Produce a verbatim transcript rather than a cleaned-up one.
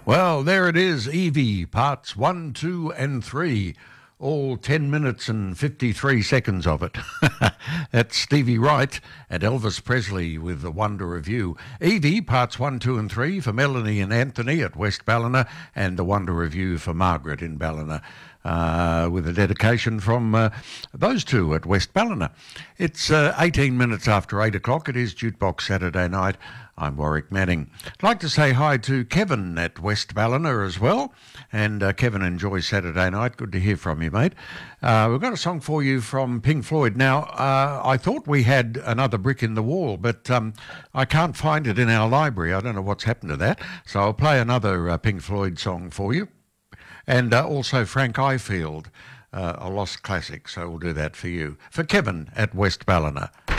Well, there it is, Evie, parts one, two and three, all ten minutes and fifty-three seconds of it. That's Stevie Wright and Elvis Presley with The Wonder of You. Evie, parts one, two and three for Melanie and Anthony at West Ballina, and The Wonder of You for Margaret in Ballina. Uh, with a dedication from uh, those two at West Ballina. It's uh, eighteen minutes after eight o'clock. It is Jukebox Saturday night. I'm Warwick Manning. I'd like to say hi to Kevin at West Ballina as well. And uh, Kevin, enjoy Saturday night. Good to hear from you, mate. Uh, we've got a song for you from Pink Floyd. Now, uh, I thought we had another brick in the wall, but um, I can't find it in our library. I don't know what's happened to that. So I'll play another uh, Pink Floyd song for you. And uh, also Frank Ifield, uh, a lost classic, so we'll do that for you. For Kevin at West Ballina.